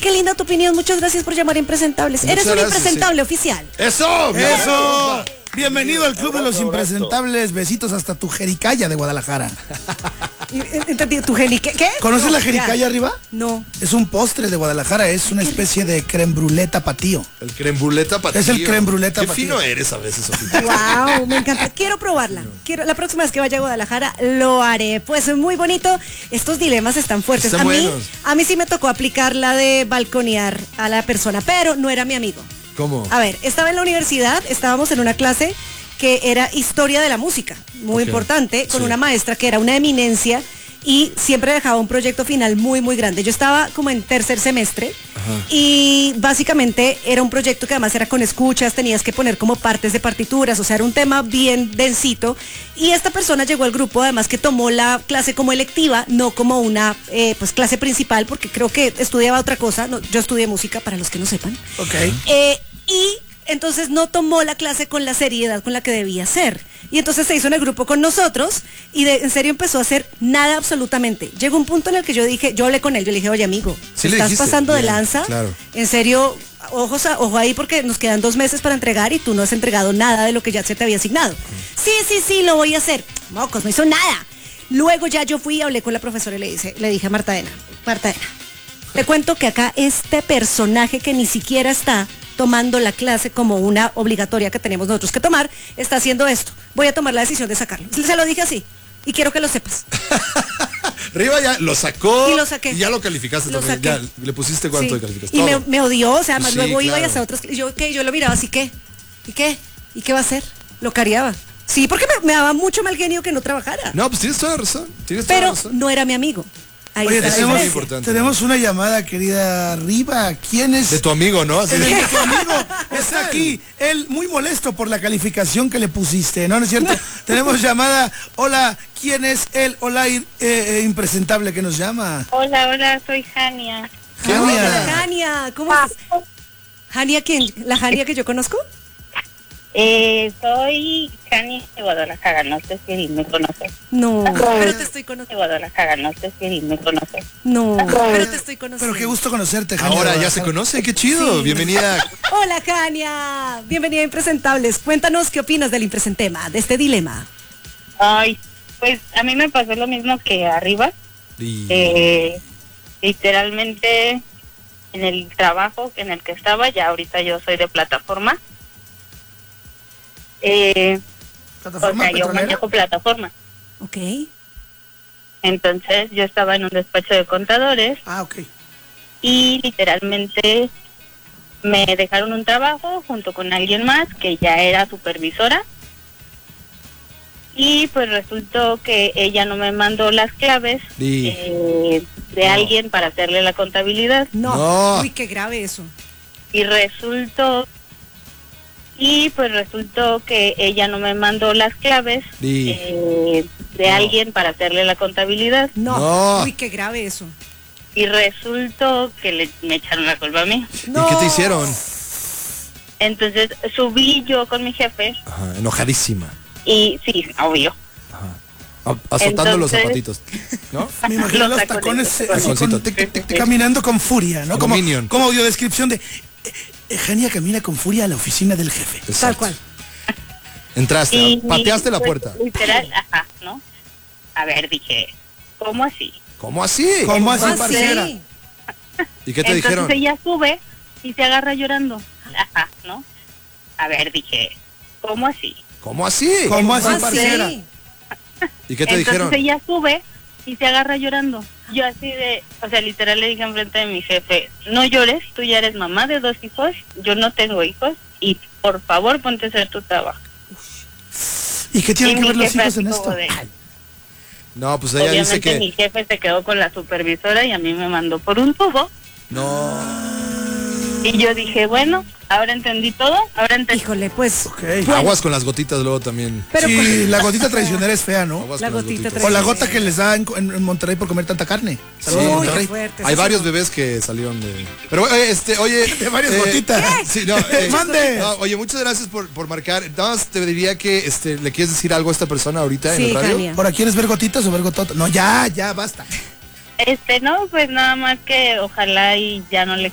qué linda tu opinión. Muchas gracias por llamar a Impresentables. Muchas Eres un gracias, impresentable oficial. ¡Eso! ¡Eso! Bienvenido al Club de los Impresentables. Besitos hasta tu jericaya de Guadalajara. Entendí, ¿tu jericaya? ¿Qué? ¿Conoces No, la jericaya arriba? No. Es un postre de Guadalajara, es una especie de crème brûlée tapatío. El crème brûlée tapatío. Es el crème brûlée Qué tapatío. fino eres a veces, Sofía. Wow, me encanta. Quiero probarla. La próxima vez que vaya a Guadalajara lo haré. Pues muy bonito. Estos dilemas están fuertes. Están buenos. A mí sí me tocó aplicar la de balconear a la persona, pero no era mi amigo. ¿Cómo? A ver, estaba en la universidad, estábamos en una clase que era historia de la música, muy Ok. importante, con Sí. una maestra que era una eminencia y siempre dejaba un proyecto final muy, muy grande. Yo estaba como en tercer semestre y básicamente era un proyecto que además era con escuchas, tenías que poner como partes de partituras, o sea, era un tema bien densito. Y esta persona llegó al grupo, además que tomó la clase como electiva, no como una pues clase principal, porque creo que estudiaba otra cosa. No, yo estudié música, para los que no sepan. Ok. Y entonces no tomó la clase con la seriedad con la que debía ser. Y entonces se hizo en el grupo con nosotros y en serio empezó a hacer nada absolutamente. Llegó un punto en el que yo hablé con él, yo le dije, oye amigo, Sí ¿te le estás dijiste, pasando de bien, lanza? claro. En serio, ojo ahí porque nos quedan 2 meses para entregar y tú no has entregado nada de lo que ya se te había asignado. Sí, lo voy a hacer. Mocos, no hizo nada. Luego ya yo fui y hablé con la profesora y le dije a Marta Ena, te cuento que acá este personaje que ni siquiera está tomando la clase como una obligatoria que tenemos nosotros que tomar, está haciendo esto. Voy a tomar la decisión de sacarlo. Se lo dije así y quiero que lo sepas. Riva ya lo sacó. Y lo saqué. Y ya lo calificaste Lo también. saqué. Ya le pusiste cuánto Sí. de calificaste. Y Todo. me odió, o sea, además Sí, luego iba y claro. hacía otras. Yo lo miraba así, ¿qué? ¿Y qué? ¿Y qué va a hacer? Lo cariaba. Sí, porque me daba mucho mal genio que no trabajara. No, pues tienes toda la razón. Tienes toda la Pero razón. no era mi amigo. Ahí Oye, está la es muy diferencia. importante. tenemos una llamada, querida Riva. ¿Quién es? De tu amigo, ¿no? Así El de- de tu amigo está aquí. Él muy molesto por la calificación que le pusiste. No es cierto. Tenemos llamada. Hola, ¿quién es él? Hola, impresentable que nos llama. Hola, soy Jania. Jania. Hola, Jania, ¿cómo estás? ¿Jania quién? ¿La Jania que yo conozco? Soy Jania de Guadalajara, no sé si me conoces. No, pero te estoy De conociendo. Guadalajara, no sé si me conoces. No, pero te estoy conociendo. Pero qué gusto conocerte, Jania. Ahora ya se conoce, qué chido. Sí. Bienvenida. Hola, Jania. Bienvenida a Impresentables. Cuéntanos qué opinas del impresentema, de este dilema. Ay, pues a mí me pasó lo mismo que arriba. Y- Literalmente en el trabajo en el que estaba, ya ahorita yo soy de plataforma. ¿Plataforma yo petrolera? manejo plataforma. Ok. Entonces yo estaba en un despacho de contadores Ah, ok. y literalmente me dejaron un trabajo junto con alguien más que ya era supervisora y pues resultó que ella no me mandó las claves Y- de alguien para hacerle la contabilidad No. No. Uy, qué grave eso. y resultó que ella no me mandó las claves Y- de alguien para hacerle la contabilidad No. No. Uy, qué grave eso. y resultó que me echaron la culpa a mí. No. ¿Y qué te hicieron? Entonces subí yo con mi jefe Ajá, enojadísima. y sí, obvio. Azotando los Entonces- zapatitos. ¿No? Me imagino los Los tacones tacones. así Taconcito, con- tic, tic, tic, tic. caminando con furia, ¿no? Como Minion. Como audiodescripción de Jania camina con furia a la oficina del jefe. Tal Exacto. cual. Entraste, Y pateaste la pues, puerta. Literal, ajá, ¿no? A ver, dije, ¿cómo así? ¿Cómo así? ¿Cómo así, Ah, parcera? sí. ¿Y qué te Entonces dijeron? ella sube y se agarra llorando. Ajá, ¿no? A ver, dije, ¿cómo así? ¿Cómo así? ¿Cómo así, Ah, parcera? sí. ¿Y qué te Entonces dijeron? ella sube y se agarra llorando. Yo así de, o sea, literal le dije enfrente de mi jefe, no llores, tú ya eres mamá de 2 hijos, yo no tengo hijos y por favor ponte a hacer tu trabajo. ¿Y qué tienen Y que mi ver los jefe hijos así en como esto? de- No, pues ella dice obviamente mi que... jefe se quedó con la supervisora y a mí me mandó por un tubo. No. Y yo dije, bueno, ahora entendí todo, ahora entendí. Híjole, pues. Ok. Aguas con las gotitas luego también. Pero Sí, la gotita traicionera es fea, ¿no? Aguas La con las gotita gotitas. O la gota que les da en Monterrey por comer tanta carne. Sí, Saludos, Uy, Monterrey. qué fuerte. Hay sí, varios sí. bebés que salieron de... Pero oye... De varias gotitas. Sí, no, ¡Mande! no, oye, muchas gracias por marcar. Nada más te diría que le quieres decir algo a esta persona ahorita en Sí, el radio. Jania. Ahora, ¿quieres ver gotitas o ver gototas? No, ya, basta. No, pues nada más que ojalá y ya no le